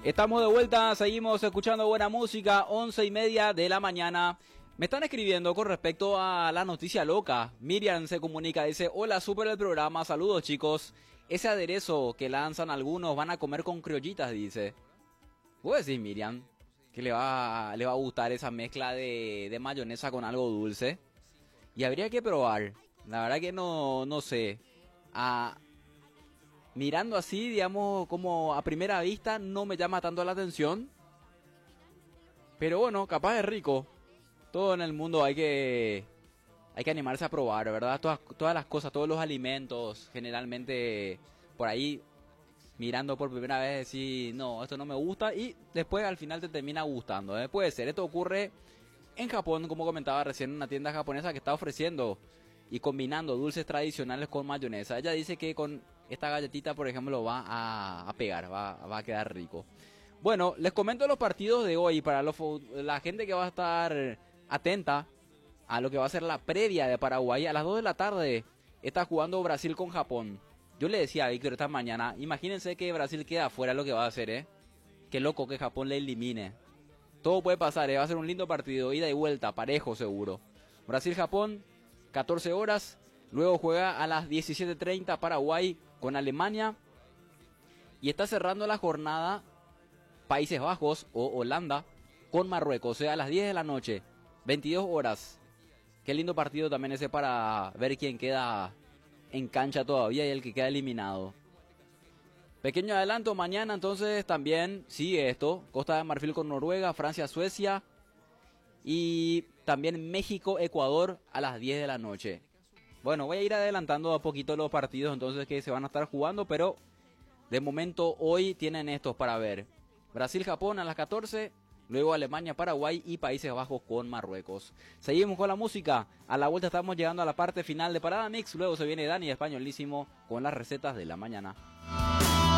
Estamos de vuelta, seguimos escuchando buena música, 11:30 de la mañana. Me están escribiendo con respecto a la noticia loca. Miriam se comunica, dice: hola, súper el programa, saludos chicos. Ese aderezo que lanzan algunos van a comer con criollitas, dice. ¿Puedo decir, Miriam, que le va a gustar esa mezcla de mayonesa con algo dulce? Y habría que probar. La verdad que no sé. Mirando así, digamos, como a primera vista, no me llama tanto la atención. Pero bueno, capaz es rico. Todo en el mundo hay que animarse a probar, ¿verdad? Todas las cosas, todos los alimentos, generalmente por ahí, mirando por primera vez, decir, no, esto no me gusta, y después al final te termina gustando, ¿eh? Puede ser, esto ocurre en Japón, como comentaba recién, en una tienda japonesa que está ofreciendo y combinando dulces tradicionales con mayonesa. Ella dice que con esta galletita, por ejemplo, va a pegar, va a quedar rico. Bueno, les comento los partidos de hoy para la gente que va a estar atenta a lo que va a ser la previa de Paraguay. A las 2 de la tarde está jugando Brasil con Japón. Yo le decía a Víctor esta mañana, imagínense que Brasil queda afuera, lo que va a hacer, ¿eh? Qué loco que Japón le elimine. Todo puede pasar, ¿eh? Va a ser un lindo partido, ida y vuelta, parejo seguro. Brasil-Japón, 14 horas. Luego juega a las 17:30 Paraguay con Alemania. Y está cerrando la jornada Países Bajos o Holanda con Marruecos, o sea, a las 10 de la noche, 22 horas. Qué lindo partido también ese para ver quién queda en cancha todavía y el que queda eliminado. Pequeño adelanto, mañana entonces también sigue esto. Costa de Marfil con Noruega, Francia, Suecia y también México, Ecuador a las 10 de la noche. Bueno, voy a ir adelantando a poquito los partidos entonces que se van a estar jugando, pero de momento hoy tienen estos para ver. Brasil-Japón a las 14, luego Alemania-Paraguay y Países Bajos con Marruecos. Seguimos con la música, a la vuelta estamos llegando a la parte final de Parada Mix, luego se viene Dani Españolísimo con las recetas de la mañana.